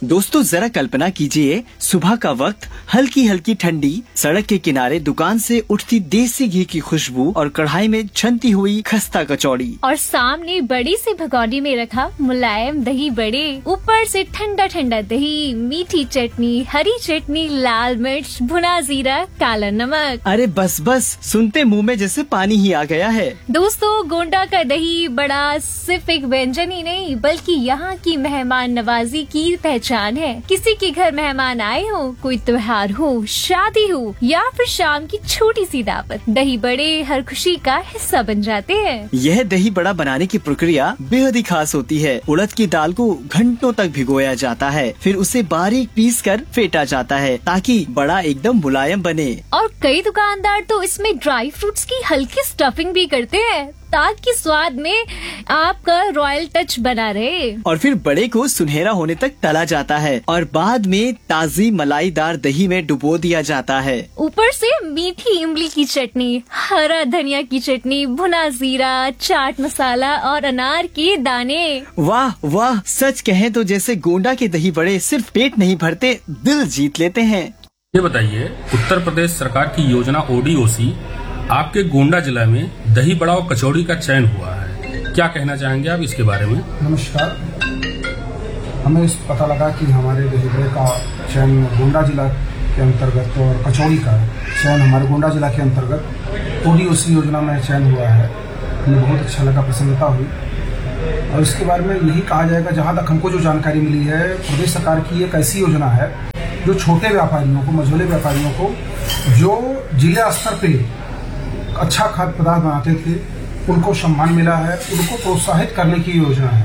दोस्तों जरा कल्पना कीजिए, सुबह का वक्त, हल्की हल्की ठंडी, सड़क के किनारे दुकान से उठती देसी घी की खुशबू और कढ़ाई में छनती हुई खस्ता कचौड़ी, और सामने बड़ी सी भगोनी में रखा मुलायम दही बड़े, ऊपर से ठंडा ठंडा दही, मीठी चटनी, हरी चटनी, लाल मिर्च, भुना जीरा, काला नमक। अरे बस बस, सुनते मुंह में जैसे पानी ही आ गया है। दोस्तों, गोंडा का दही बड़ा सिर्फ एक व्यंजन ही नहीं बल्कि यहाँ की मेहमान नवाजी की पहचान है। किसी के घर मेहमान आए हो, कोई त्योहार हो, शादी हो या फिर शाम की छोटी सी दावत, दही बड़े हर खुशी का हिस्सा बन जाते हैं। यह दही बड़ा बनाने की प्रक्रिया बेहद ही खास होती है। उड़द की दाल को घंटों तक भिगोया जाता है, फिर उसे बारीक पीसकर फेंटा जाता है ताकि बड़ा एकदम मुलायम बने। और कई दुकानदार तो इसमें ड्राई फ्रूट्स की हल्की स्टफिंग भी करते हैं ताकि स्वाद में आपका रॉयल टच बना रहे। और फिर बड़े को सुनहरा होने तक तला जाता है और बाद में ताजी मलाईदार दही में डुबो दिया जाता है। ऊपर से मीठी इमली की चटनी, हरा धनिया की चटनी, भुना जीरा, चाट मसाला और अनार के दाने। वाह वाह, सच कहें तो जैसे गोंडा के दही बड़े सिर्फ पेट नहीं भरते, दिल जीत लेते हैं। ये बताइए, उत्तर प्रदेश सरकार की योजना ODOC आपके गोंडा जिला में दही बड़ा और कचौड़ी का चयन हुआ है, क्या कहना चाहेंगे आप इसके बारे में? नमस्कार। हमें इस पता लगा कि हमारे दही बड़े का चयन गोंडा जिला के अंतर्गत और कचौड़ी का चयन हमारे गोंडा जिला के अंतर्गत ODOC योजना में चयन हुआ है। हमें बहुत अच्छा लगा, प्रसन्नता हुई। और इसके बारे में यही कहा जाएगा, जहाँ तक हमको जो जानकारी मिली है, प्रदेश सरकार की एक ऐसी योजना है जो छोटे व्यापारियों को, मझोले व्यापारियों को जो जिला स्तर पे अच्छा खाद्य पदार्थ बनाते थे, उनको सम्मान मिला है, उनको प्रोत्साहित करने की योजना है।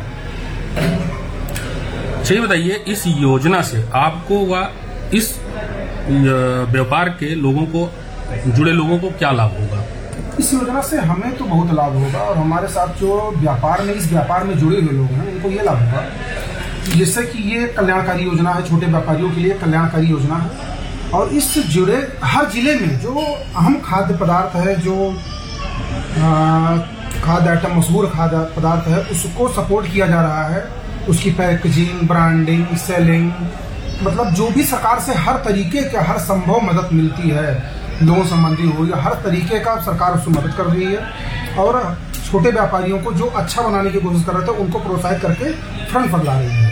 चलिए बताइए, इस योजना से आपको व इस व्यापार के लोगों को, जुड़े लोगों को क्या लाभ होगा? इस योजना से हमें तो बहुत लाभ होगा और हमारे साथ जो इस व्यापार में जुड़े हुए लोग हैं उनको ये लाभ होगा, जिससे कि ये कल्याणकारी योजना है, छोटे व्यापारियों के लिए कल्याणकारी योजना है। और इससे जुड़े हर जिले में जो अहम खाद्य पदार्थ है, जो खाद्य आइटम, मशहूर खाद्य पदार्थ है, उसको सपोर्ट किया जा रहा है। उसकी पैकेजिंग, ब्रांडिंग, सेलिंग, मतलब जो भी सरकार से हर तरीके के, हर संभव मदद मिलती है, लोन संबंधी हो या हर तरीके का, सरकार उसको मदद कर रही है। और छोटे व्यापारियों को जो अच्छा बनाने की कोशिश कर रहे थे उनको प्रोत्साहित करके फ्रंट पर ला रही है।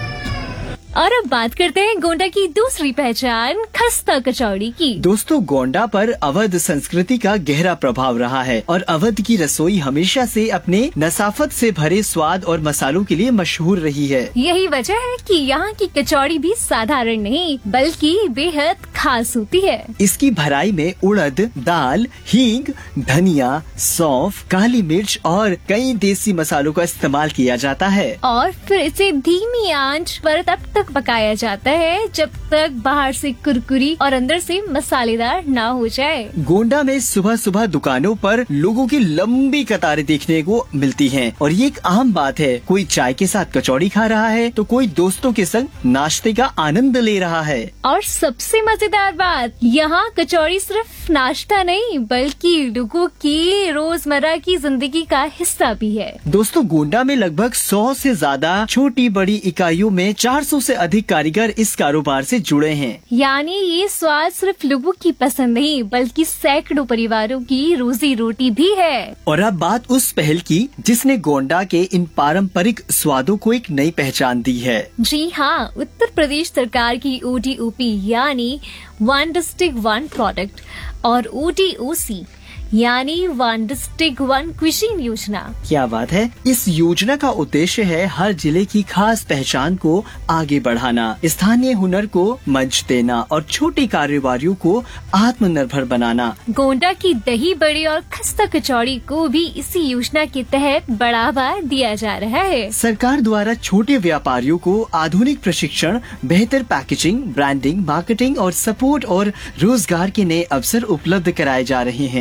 और अब बात करते हैं गोंडा की दूसरी पहचान, खस्ता कचौड़ी की। दोस्तों, गोंडा पर अवध संस्कृति का गहरा प्रभाव रहा है और अवध की रसोई हमेशा से अपने नसाफत से भरे स्वाद और मसालों के लिए मशहूर रही है। यही वजह है कि यहाँ की कचौड़ी भी साधारण नहीं बल्कि बेहद खास होती है। इसकी भराई में उड़द दाल, हींग, धनिया, सौंफ, काली मिर्च और कई देसी मसालों का इस्तेमाल किया जाता है। और फिर इसे धीमी आंच पर तब तक पकाया जाता है जब तक बाहर से कुरकुरी और अंदर से मसालेदार ना हो जाए। गोंडा में सुबह सुबह दुकानों पर लोगों की लंबी कतारें देखने को मिलती हैं और ये एक आम बात है। कोई चाय के साथ कचौड़ी खा रहा है तो कोई दोस्तों के संग नाश्ते का आनंद ले रहा है। और सबसे मजेदार बात, यहाँ कचौड़ी सिर्फ नाश्ता नहीं बल्कि लोगों की रोजमर्रा की जिंदगी का हिस्सा भी है। दोस्तों, गोंडा में लगभग 100 से ज्यादा छोटी बड़ी इकाइयों में 400 से अधिक कारीगर इस कारोबार से जुड़े हैं। यानी ये स्वाद सिर्फ लोगों की पसंद नहीं बल्कि सैकड़ों परिवारों की रोजी रोटी भी है। और अब बात उस पहल की जिसने गोंडा के इन पारंपरिक स्वादों को एक नई पहचान दी है। जी हाँ, उत्तर प्रदेश सरकार की ODOP यानी वन डिस्ट्रिक्ट वन प्रोडक्ट और ODOC यानी वन डिस्ट्रिक्ट वन क्विजीन योजना। क्या बात है। इस योजना का उद्देश्य है हर जिले की खास पहचान को आगे बढ़ाना, स्थानीय हुनर को मंच देना और छोटे कारोबारियों को आत्मनिर्भर बनाना। गोंडा की दही बड़ी और खस्ता कचौड़ी को भी इसी योजना के तहत बढ़ावा दिया जा रहा है। सरकार द्वारा छोटे व्यापारियों को आधुनिक प्रशिक्षण, बेहतर पैकेजिंग, ब्रांडिंग, मार्केटिंग और सपोर्ट और रोजगार के नए अवसर उपलब्ध कराए जा रहे हैं।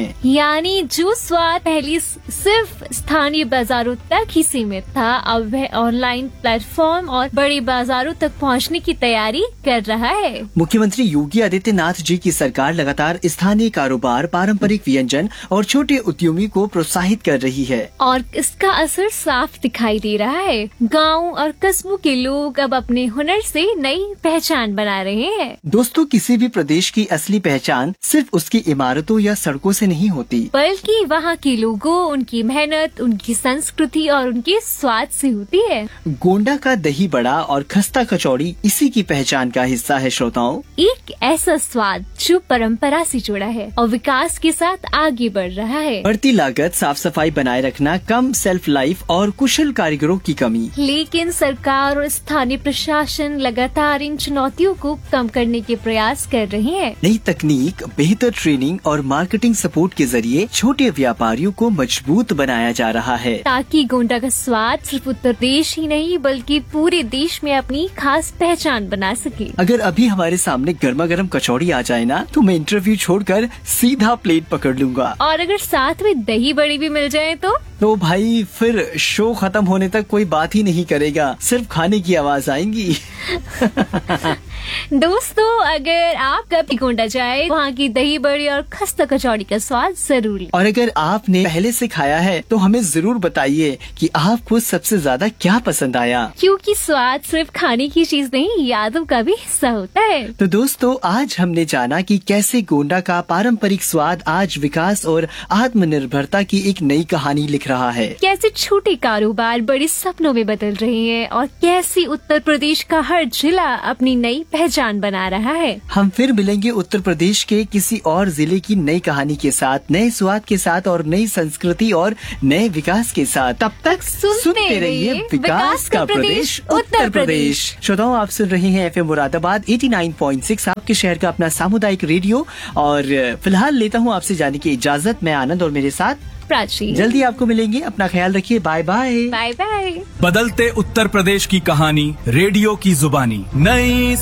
यानी जो स्वाद पहले सिर्फ स्थानीय बाजारों तक ही सीमित था, अब वह ऑनलाइन प्लेटफॉर्म और बड़े बाजारों तक पहुंचने की तैयारी कर रहा है। मुख्यमंत्री योगी आदित्यनाथ जी की सरकार लगातार स्थानीय कारोबार, पारंपरिक व्यंजन और छोटे उद्यमी को प्रोत्साहित कर रही है और इसका असर साफ दिखाई दे रहा है। गांव और कस्बों के लोग अब अपने हुनर से नई पहचान बना रहे हैं। दोस्तों, किसी भी प्रदेश की असली पहचान सिर्फ उसकी इमारतों या सड़कों से नहीं होती, बल्कि वहाँ के लोगों, उनकी मेहनत, उनकी संस्कृति और उनके स्वाद से होती है। गोंडा का दही बड़ा और खस्ता कचौड़ी इसी की पहचान का हिस्सा है। श्रोताओं, एक ऐसा स्वाद जो परंपरा से जुड़ा है और विकास के साथ आगे बढ़ रहा है। बढ़ती लागत, साफ सफाई बनाए रखना, कम सेल्फ लाइफ और कुशल कारीगरों की कमी। लेकिन सरकार और स्थानीय प्रशासन लगातार इन चुनौतियों को कम करने के प्रयास कर रहे हैं। नई तकनीक, बेहतर ट्रेनिंग और मार्केटिंग सपोर्ट के जरिए छोटे व्यापारियों को मजबूत बनाया जा रहा है, ताकि गोंडा का स्वाद सिर्फ उत्तर प्रदेश ही नहीं बल्कि पूरे देश में अपनी खास पहचान बना सके। अगर अभी हमारे सामने गर्मा गर्म कचौड़ी आ जाए ना, तो मैं इंटरव्यू छोड़कर सीधा प्लेट पकड़ लूंगा। और अगर साथ में दही बड़ी भी मिल जाए तो भाई फिर शो खत्म होने तक कोई बात ही नहीं करेगा, सिर्फ खाने की आवाज आएंगी। दोस्तों, अगर आप कभी गोंडा जाए, वहाँ की दही बड़ी और खस्ता कचौड़ी का स्वाद जरूर लें। और अगर आपने पहले से खाया है तो हमें जरूर बताइए कि आपको सबसे ज्यादा क्या पसंद आया, क्योंकि स्वाद सिर्फ खाने की चीज नहीं, यादों का भी हिस्सा होता है। तो दोस्तों, आज हमने जाना कि कैसे गोंडा का पारंपरिक स्वाद आज विकास और आत्मनिर्भरता की एक नई कहानी लिख रहा है। कैसे छोटे कारोबार बड़े सपनों में बदल रहे हैं और कैसे उत्तर प्रदेश का हर जिला अपनी नई पहचान बना रहा है। हम फिर मिलेंगे उत्तर प्रदेश के किसी और जिले की नई कहानी के साथ, नए स्वाद के साथ और नई संस्कृति और नए विकास के साथ। तब तक सुनते रहिए विकास का प्रदेश उत्तर प्रदेश। श्रोताओं, आप सुन रहे हैं FM मुरादाबाद 89.6, आपके शहर का अपना सामुदायिक रेडियो। और फिलहाल लेता हूँ आपसे जाने की इजाजत। मैं आनंद और मेरे साथ प्राची। जल्दी आपको मिलेंगे। अपना ख्याल रखिए। Bye bye. Bye bye. बदलते उत्तर प्रदेश की कहानी, रेडियो की जुबानी। नई